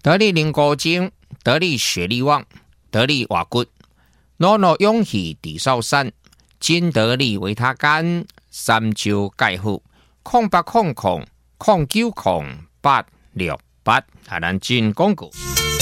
得力灵高精，得力血力旺，得力瓦骨，诺诺勇气地少山，金得力维他干，三焦钙护，0800090868，咱进广告。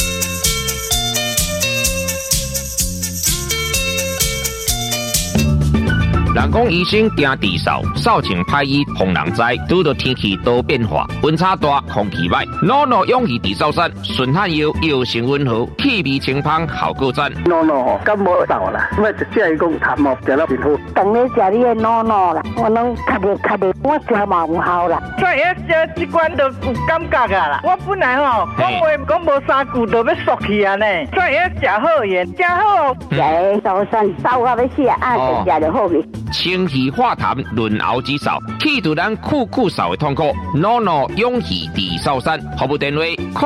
人讲医生惊治扫，扫清歹医防人灾。拄到天气多变化，温差大，空气歹，诺诺勇气治扫山，顺汗药药性温和，气味清芳，效果赞。 诺诺感冒扫啦，因为直接讲痰毛食了真好。 当你食你的诺诺啦，我拢咳嗽，我食嘛有效啦。 所以食这罐就有感觉啊啦。我本来讲话无3句就要缩去啊呢，所以食好盐，食好。 食扫山扫到要死啊，就食就好去。 清气化痰，润喉止扫，去除咱酷扫的痛苦。诺诺勇气治扫山，服务电话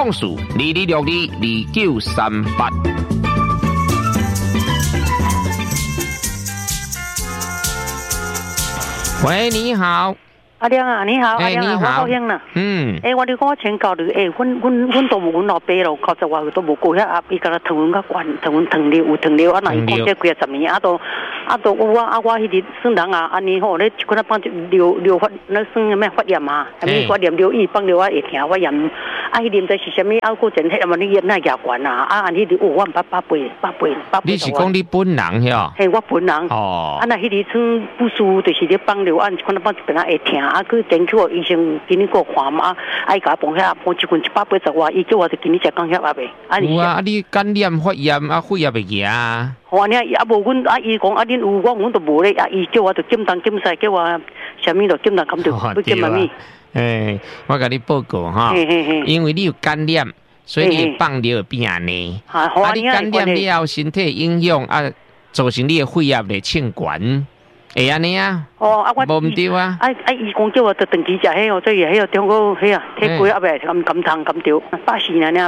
：0422622938。喂，你好。 阿亮啊，你好，阿亮啊，我高兴啦。我哋讲请教你，阮都无阮老爸咯，90外岁都无过遐，伊甲他糖阮较悬，糖尿有糖尿，那伊讲这几10年，我迄日算人啊，安尼吼，咧可能帮流发，那算咩发炎啊？咩发炎流液帮流会疼发炎，迄日唔知是啥物，个前迄么你烟那牙悬啊，安迄日我8倍。 你是讲你本人遐？ 嘿，我本人。哦。那迄日算不舒服，就是咧帮流可能帮一边会疼。去诊去医生今日过看嘛，伊甲我放遐，放一棍180外，伊叫我就今日食降血压呗。 有啊，你感染发炎肺也袂行啊。 好啊，无阮伊讲恁有，阮都无咧，伊叫我就检东检西，叫我啥物就检东检到，要检啥物？ 我甲你报告哈，因为你有感染，所以你放尿变安尼。你感染了，身体影响造成你的肺压力清悬。会安尼啊？无唔对啊！ 伊讲叫我着长期食迄哦，所以迄中国迄啊，迄几盒呗，甘汤甘条，80呢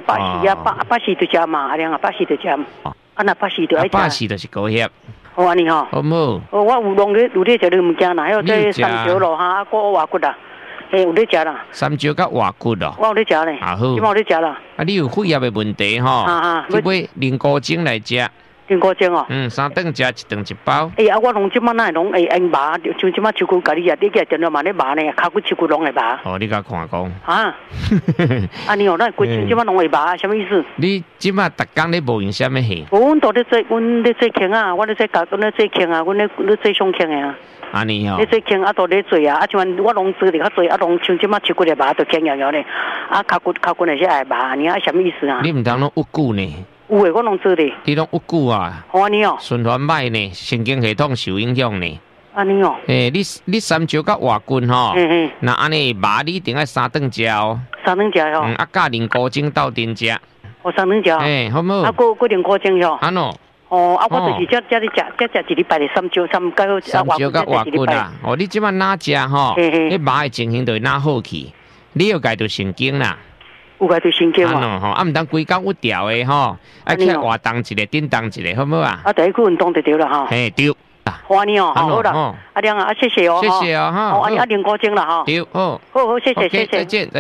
，80就食嘛，阿亮啊，80就食。那80就爱食。 80就是高血。 好安尼吼。 好冇？ 我有咧食你物件啦，迄个三椒咯哈，个瓦骨啦，有咧食啦。 三椒甲瓦骨咯。 我有咧食咧。 好。 今有咧食啦。 你有肺炎的问题吼？去买灵菇精来食。 灵菇精哦 ，3顿食1顿1包。 我拢即摆那拢会麻，像即摆手骨甲你你个电脑嘛咧麻呢，骹骨手骨拢会麻。 你甲看讲。 安尼哦，咱规身即摆拢会麻，什么意思？ 你即摆逐工咧无用什么戏？ 阮都咧做，阮咧做轻啊，我咧做教，阮咧做轻啊，阮咧做上轻的啊。 安尼哦。 咧做轻都咧做啊，像我拢做咧较做，拢像即摆手骨咧麻，都轻摇摇咧，骹骨那些会麻，你什么意思啊？ 你毋通拢郁久呢？ 有诶，我拢做咧。 你拢郁久啊？ 好安尼哦。 循环歹呢，神经系统受影响呢。 安尼哦。 你三椒甲瓦骨吼，那安尼麻你一定要3顿食哦。 3顿食哦。 加灵菇精斗阵食。 3顿食。 好冇？ 个灵菇精哟。 安喏。 我就是这里食1礼拜的三椒甲瓦骨啦。你即摆哪食吼？你麻的情形就会哪好去？你要改到神经啦。 有个对神经嘛，毋当规工屈掉的吼，爱去活动一个，叮当一个，好唔好啊？ 第一句运动就对了哈。 对。 好安尼哦，好啦，阿亮啊，谢谢哦， 谢谢哦哈。 安尼灵菇精啦哈。 对，好， 谢谢， 再见。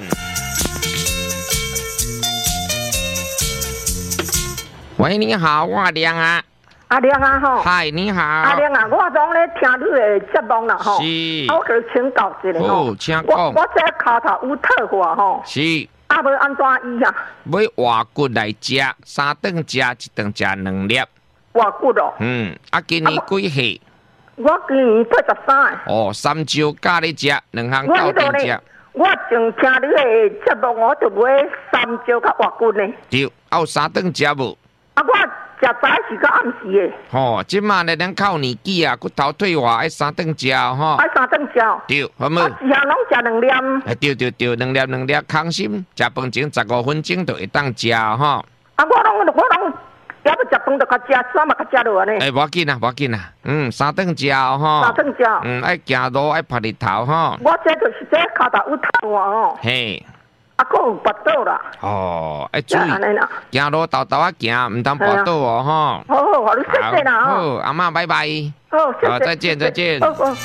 喂，你好，我阿亮啊。 阿亮啊吼。 嗨，你好。 阿亮啊，我总咧听你的节目啦吼。 是。 我给请教一下吼。 请讲。 我这骹头有退化吼。 是。 要安怎医啊？ 买瓦骨来食，3顿食1顿食2粒。 瓦骨哦。 今年几岁？ 我今年83。 三椒加你食，2项斗阵食。 我正听你的节目，我就买三椒甲瓦骨呢。 对，有3顿食无？ 我食早是甲暗时的。即马咧，咱靠年纪啊，骨头退化，爱3顿食吼。 爱3顿食。 对，好冇？ 一项拢食2粒。 对，2粒，空心，食饭前15分钟就会当食吼。 我拢。要不食饭就较食，啥嘛较食落安尼。 无要紧啊，3顿食吼。 3顿食。 爱行路，爱晒日头吼。 我这就是这骹头有退化哦。 嘿。 还有跋倒啦。 爱注意。行路豆豆行，唔当跋倒哦吼。好，你谢谢啦好，阿嬷拜拜。 好，谢谢。再见。 好。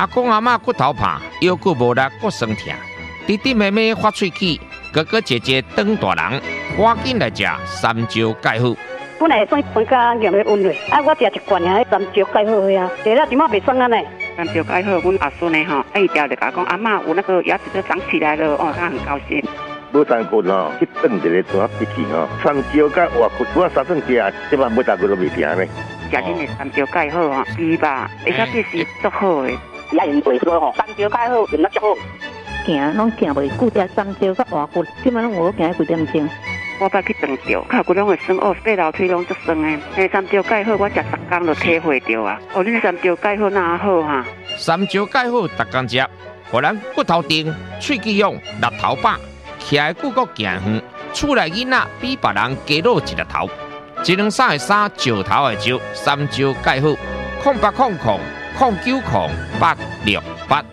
阿公阿嬷骨头怕，腰骨无力，骨酸痛。弟弟妹妹发喙齿，哥哥姐姐当大人，赶紧来食三椒钙好。 本来算分家验的温热，我食一罐啊，三椒钙好呀，食了点仔袂酸啊呢。 三椒钙好，阮阿孙呢吼，伊条就甲讲阿嬷有那个牙齿都长起来了，哦，他很高兴。 无三骨哦，去炖一个怎笔记哦，三椒甲活骨，我三顿食，即摆每大骨都袂平呢。 食恁的三椒钙好吼，猪吧，而且这是足好的。 也用袂说吼，三椒钙好用得足好。行，拢行袂久，食三椒甲活骨，即摆拢有行几点钟。 我捌去长着，脚骨拢会酸哦，爬楼梯拢足酸的。那三椒钙好，我食10天就体会着啊。哦，恁三椒钙好哪好哈？ 三椒钙好，逐工食，互咱骨头硬，喙齿勇，力头饱，徛的久阁行远，厝内囡仔比别人加老一粒头。1两3的3，石头的石，三椒钙好，0800090868。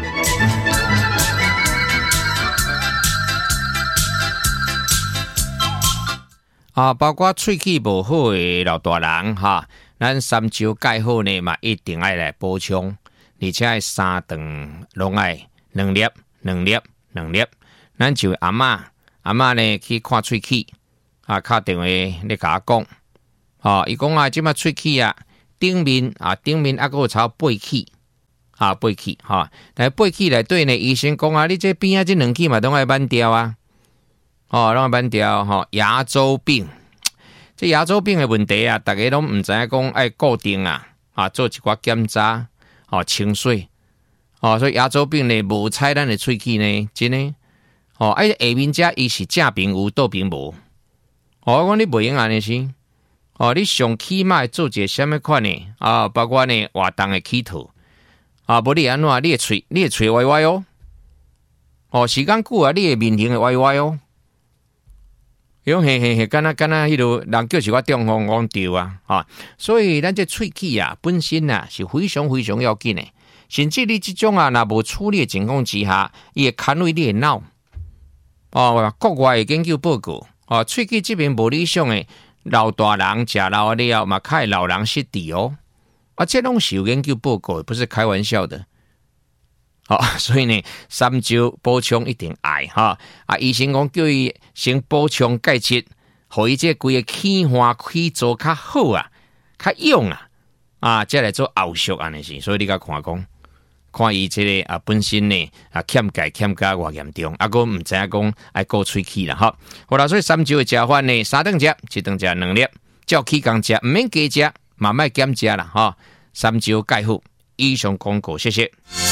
包括喙齿无好的老大人哈，咱三椒钙好呢嘛，一定爱来补充，而且爱3顿拢爱2粒。咱就阿嬷呢去看喙齿，打电话咧甲我讲，伊讲啊，即马喙齿啊，顶面还佫有超8齿，8齿哈，但8齿内底呢，医生讲啊，你这边啊，这2齿嘛拢爱挽掉啊。拢要挽掉牙周病，这牙周病的问题啊，大家拢唔知影讲爱固定做一寡检查，清水，所以牙周病呢无采咱的喙齿呢，真的，下面者伊是正边有，倒边无，我讲你袂用安尼是，你上起码做一个什么款呢？包括呢活动的齿套，无你安怎，你的嘴歪歪时间久啊，你的面型会歪歪用嘿，敢若迄落人叫是我中风讲对啊，所以咱这喙齿啊本身啊是非常非常要紧的，甚至你这种若无处理的情况之下，伊会牵累你的脑。国外的研究报告，喙齿这边无理想的老大人食老了后嘛，较会老人失智这拢是有研究报告，不是开玩笑的。所以呢，三椒补充一定爱医生讲叫伊先补充钙质，互伊这规个齿环齿做较好较勇才来做后续安尼是。所以你甲看伊这个本身呢欠钙欠加偌严重，还唔知影讲爱顾喙齿啦好啦，所以三椒的食法呢，3顿食，1顿食2粒，照起工食，唔免加食，慢慢减食啦三椒钙好。以上广告，谢谢。